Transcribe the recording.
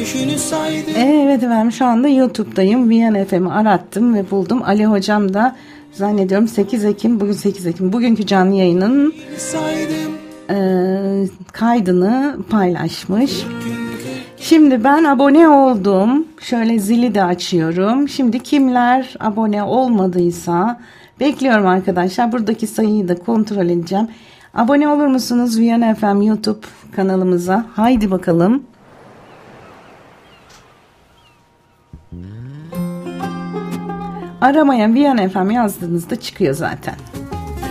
Evet efendim, şu anda YouTube'dayım. Viyana FM'i arattım ve buldum. Ali hocam da zannediyorum 8 Ekim, bugün 8 Ekim, bugünkü canlı yayının kaydını paylaşmış. Şimdi ben abone oldum. Şöyle zili de açıyorum. Şimdi kimler abone olmadıysa bekliyorum arkadaşlar. Buradaki sayıyı da kontrol edeceğim. Abone olur musunuz Viyana FM YouTube kanalımıza? Haydi bakalım. Aramaya Viyana FM yazdığınızda çıkıyor zaten.